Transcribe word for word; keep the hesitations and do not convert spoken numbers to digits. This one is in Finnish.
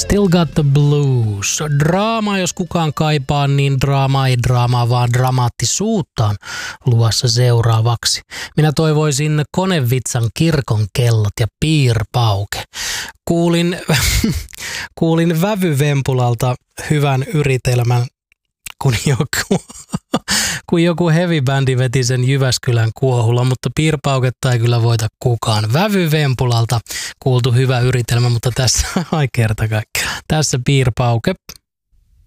Still Got the Blues. Draama, jos kukaan kaipaa, niin draama ei draamaa, vaan dramaattisuutta on luvassa seuraavaksi. Minä toivoisin Konevitsan kirkon kellot ja piirpauke. Kuulin, kuulin Vävy Vempulalta hyvän yritelmän, kun joku, kun joku heavy-bändi veti sen Jyväskylän kuohulla, mutta piirpauketta ei kyllä voita kukaan. Vävy Vempulalta kuultu hyvä yritelmä, mutta tässä ai kerta kaikkiaan. Tässä piirpauke.